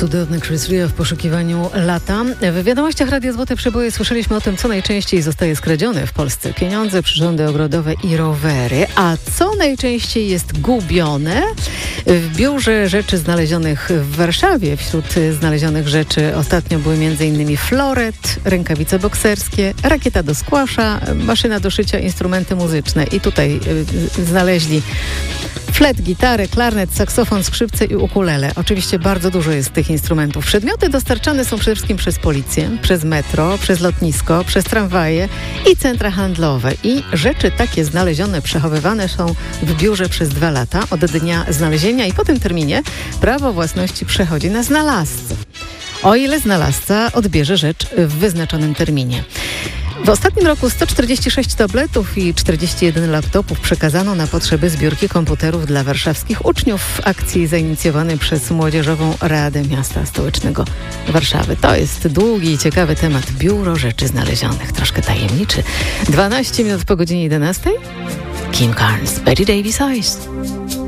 Cudowny Chris Rea w poszukiwaniu lata. W wiadomościach Radia Złote Przeboje słyszeliśmy o tym, co najczęściej zostaje skradzione w Polsce. Pieniądze, przyrządy ogrodowe i rowery. A co najczęściej jest gubione? W biurze rzeczy znalezionych w Warszawie. Wśród znalezionych rzeczy ostatnio były m.in. floret, rękawice bokserskie, rakieta do squasha, maszyna do szycia, instrumenty muzyczne. I tutaj znaleźli flet, gitarę, klarnet, saksofon, skrzypce i ukulele. Oczywiście bardzo dużo jest tych instrumentów. Przedmioty dostarczane są przede wszystkim przez policję, przez metro, przez lotnisko, przez tramwaje i centra handlowe. I rzeczy takie znalezione, przechowywane są w biurze przez 2 lata od dnia znalezienia i po tym terminie prawo własności przechodzi na znalazcę. O ile znalazca odbierze rzecz w wyznaczonym terminie. W ostatnim roku 146 tabletów i 41 laptopów przekazano na potrzeby zbiórki komputerów dla warszawskich uczniów w akcji zainicjowanej przez Młodzieżową Radę Miasta Stołecznego Warszawy. To jest długi i ciekawy temat. Biuro Rzeczy Znalezionych. Troszkę tajemniczy. 12 minut po godzinie 11. Kim Carnes, Betty Davis Eyes.